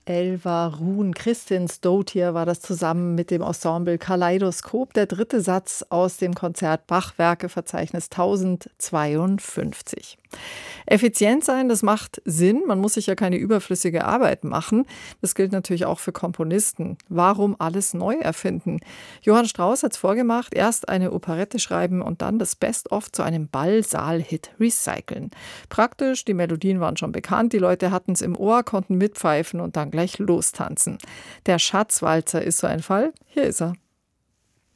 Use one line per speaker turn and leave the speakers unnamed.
Elva Ruhn, Kristin Stoutier war das zusammen mit dem Ensemble Kaleidoskop, der dritte Satz aus dem Konzert Bachwerkeverzeichnis 1052. Effizient sein, das macht Sinn. Man muss sich ja keine überflüssige Arbeit machen. Das gilt natürlich auch für Komponisten. Warum alles neu erfinden? Johann Strauss hat es vorgemacht, erst eine Operette schreiben und dann das Best-of zu einem Ballsaal-Hit recyceln. Praktisch, die Melodien waren schon bekannt, die Leute hatten es im Ohr, konnten mitpfeifen und dann gleich lostanzen. Der Schatzwalzer ist so ein Fall. Hier ist er.